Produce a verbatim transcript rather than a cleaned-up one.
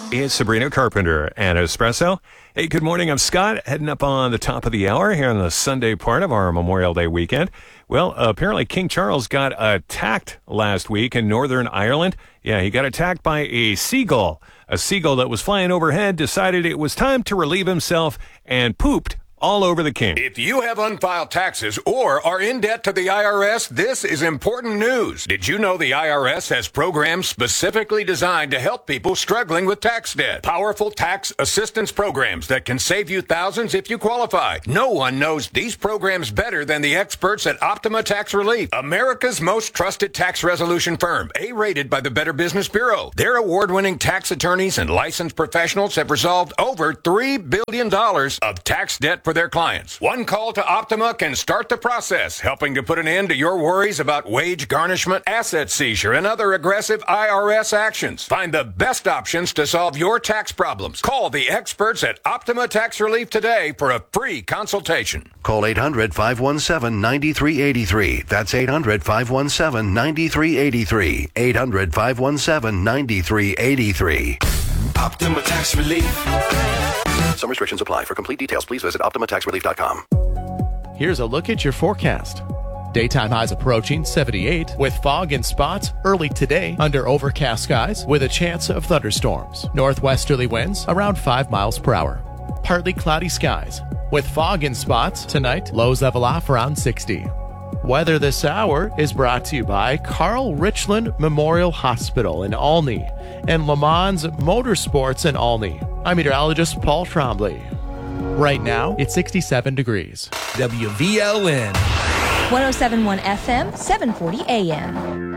It's Sabrina Carpenter and Espresso. Hey, good morning. I'm Scott, heading up on the top of the hour here on the Sunday part of our Memorial Day weekend. Well, apparently King Charles got attacked last week in Northern Ireland. Yeah, he got attacked by a seagull. A seagull that was flying overhead decided it was time to relieve himself and pooped all over the king. If you have unfiled taxes or are in debt to the I R S, this is important news. Did you know the I R S has programs specifically designed to help people struggling with tax debt? Powerful tax assistance programs that can save you thousands if you qualify. No one knows these programs better than the experts at Optima Tax Relief, America's most trusted tax resolution firm, A-rated by the Better Business Bureau. Their award-winning tax attorneys and licensed professionals have resolved over three billion dollars of tax debt for their clients. One call to Optima can start the process, helping to put an end to your worries about wage garnishment, asset seizure, and other aggressive I R S actions. Find the best options to solve your tax problems. Call the experts at Optima Tax Relief today for a free consultation. Call eight hundred, five one seven, nine three eight three. That's eight hundred, five one seven, nine three eight three. eight hundred, five one seven, nine three eight three. Optima Tax Relief. Some restrictions apply. For complete details, please visit optima tax relief dot com. Here's a look at your forecast. Daytime highs approaching seventy-eight with fog and spots early today under overcast skies with a chance of thunderstorms. Northwesterly winds around five miles per hour. Partly cloudy skies with fog and spots tonight. Lows level off around sixty. Weather this hour is brought to you by Carl Richland Memorial Hospital in Olney and Le Mans Motorsports in Olney. I'm meteorologist Paul Trombley. Right now, it's sixty-seven degrees. W V L N. one oh seven point one F M, seven forty A M.